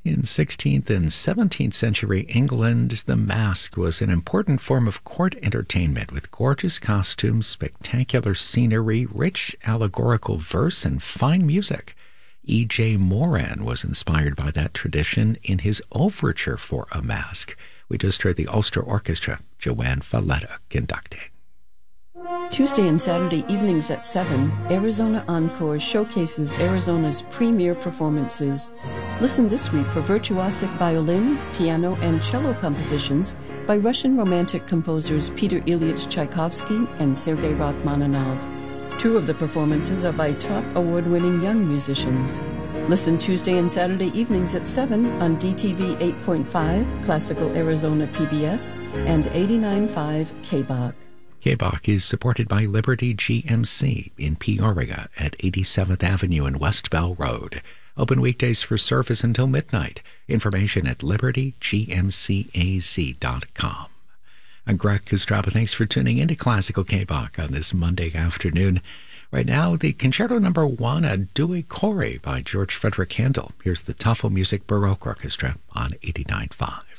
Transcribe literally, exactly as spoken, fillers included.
In sixteenth and seventeenth century England, the mask was an important form of court entertainment with gorgeous costumes, spectacular scenery, rich allegorical verse, and fine music. E J. Moran was inspired by that tradition in his overture for A Mask. We just heard the Ulster Orchestra, Joanne Falletta conducting. Tuesday and Saturday evenings at seven, Arizona Encore showcases Arizona's premier performances. Listen this week for virtuosic violin, piano, and cello compositions by Russian Romantic composers Peter Ilyich Tchaikovsky and Sergei Rachmaninoff. Two of the performances are by top award-winning young musicians. Listen Tuesday and Saturday evenings at seven on D T V eight point five, Classical Arizona P B S, and eighty-nine point five K B O C. K B O C is supported by Liberty G M C in Peoria at eighty-seventh Avenue and West Bell Road. Open weekdays for service until midnight. Information at liberty g m c a z dot com. I'm Greg Kostrava. Thanks for tuning into Classical K B O C on this Monday afternoon. Right now, the Concerto Number One, a Due Cori by George Frederick Handel. Here's the Tafelmusik Baroque Orchestra on eighty-nine point five.